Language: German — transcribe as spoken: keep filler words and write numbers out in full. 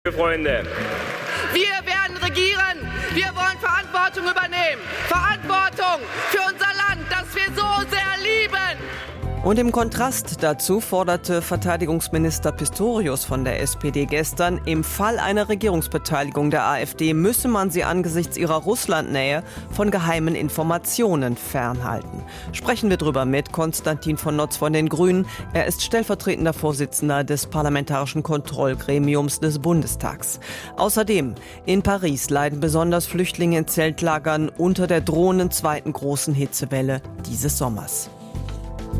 Freunde. Wir werden regieren. Wir wollen Verantwortung übernehmen. Verantwortung für unser Land, das wir so sehr lieben. Und im Kontrast dazu forderte Verteidigungsminister Pistorius von der S P D gestern, im Fall einer Regierungsbeteiligung der AfD müsse man sie angesichts ihrer Russlandnähe von geheimen Informationen fernhalten. Sprechen wir drüber mit Konstantin von Notz von den Grünen. Er ist stellvertretender Vorsitzender des Parlamentarischen Kontrollgremiums des Bundestags. Außerdem, in Paris leiden besonders Flüchtlinge in Zeltlagern unter der drohenden zweiten großen Hitzewelle dieses Sommers.